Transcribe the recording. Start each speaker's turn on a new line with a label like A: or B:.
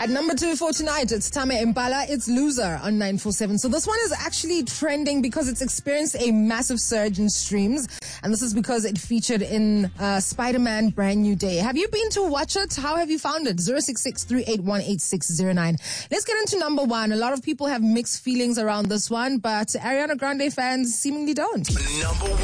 A: At number 2 for tonight, it's Tame Impala. It's Loser on 947. So this one is actually trending because it's experienced a massive surge in streams. And this is because it featured in Spider-Man Brand New Day. Have you been to watch it? How have you found it? 066-381-8609. Let's get into number 1. A lot of people have mixed feelings around this one, but Ariana Grande fans seemingly don't.
B: Number 1.